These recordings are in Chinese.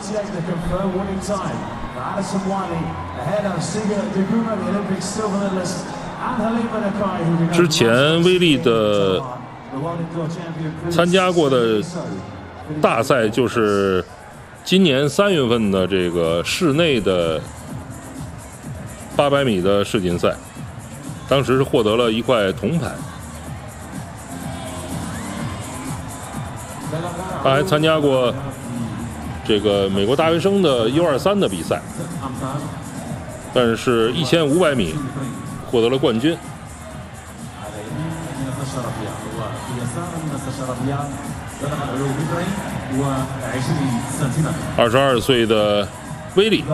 之前威利的参加过的大赛就是今年3月份的这个室内的800米的世锦赛，当时是获得了1块铜牌。他还参加过这个美国大学生的U23的比赛，但是1500米获得了冠军。22岁的威利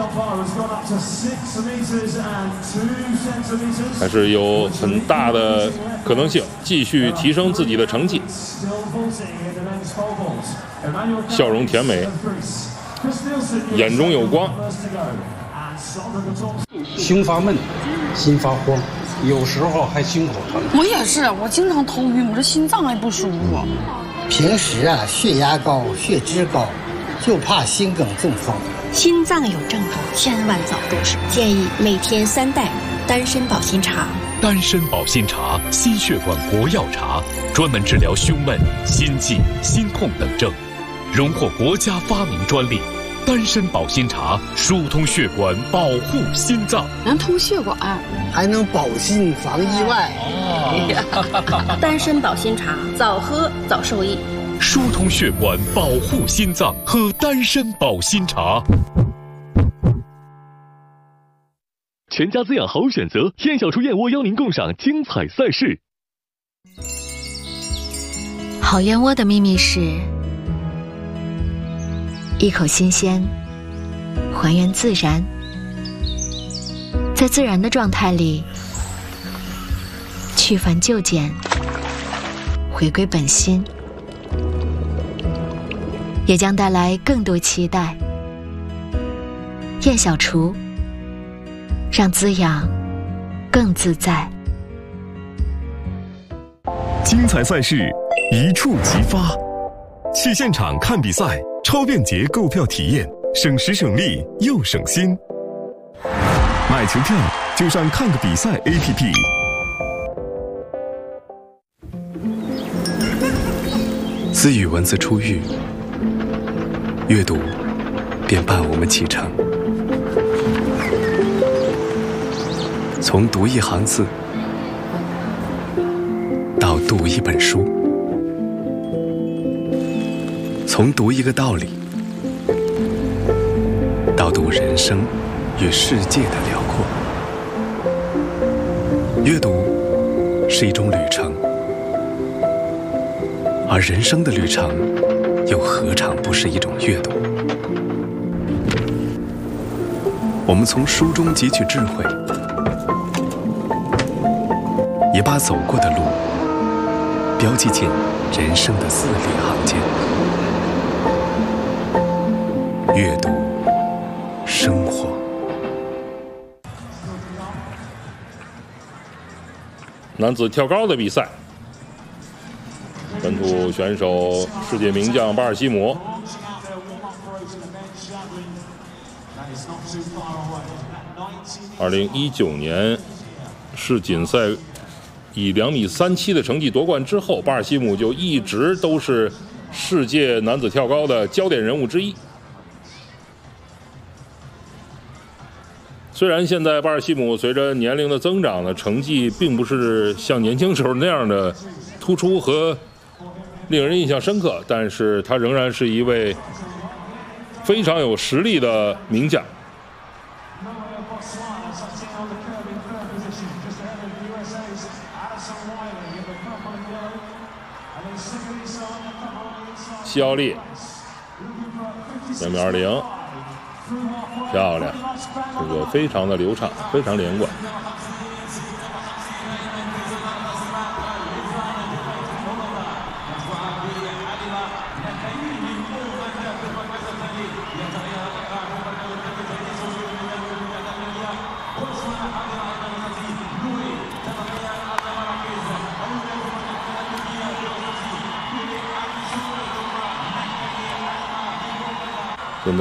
还是有很大的可能性继续提升自己的成绩，笑容甜美，眼中有光。 胸发闷，心发慌，有时候还心口疼。 我也是，我经常头晕，我这心脏还不舒服。 平时啊，血压高，血脂高，就怕心梗中风。 心脏有症状，千万早重视。建议每天3袋丹参保心茶。 丹参保心茶，心血管国药茶，专门治疗胸闷、心悸、心痛等症，荣获国家发明专利。丹参保心茶疏通血管，保护心脏， 能通血管， 还能保心防意外。 丹参保心茶，早喝早受益。 疏通血管，保护心脏，喝丹参保心茶。 全家滋养好选择，燕小厨燕窝邀您共赏精彩赛事。 好燕窝的秘密是一口新鲜，还原自然，在自然的状态里去繁就简，回归本心，也将带来更多期待。燕小厨，让滋养更自在。 精彩赛事一触即发，去现场看比赛，超便捷购票体验，省时省力又省心。买球票就上看个比赛 APP。 私语文字出狱，阅读便伴我们启程。从读一行字到读一本书，从读一个道理到读人生与世界的辽阔。阅读是一种旅程，而人生的旅程又何尝不是一种阅读？我们从书中汲取智慧，也把走过的路标记进人生的字里行间。阅读生活。 男子跳高的比赛，本土选手世界名将巴尔西姆2019年世锦赛以2.37米的成绩夺冠之后，巴尔西姆就一直都是世界男子跳高的焦点人物之一。虽然现在巴尔西姆随着年龄的增长呢，成绩并不是像年轻时候那样的突出和令人印象深刻，但是他仍然是一位非常有实力的名将。西奥利2.20，漂亮，这个非常的流畅，非常连贯。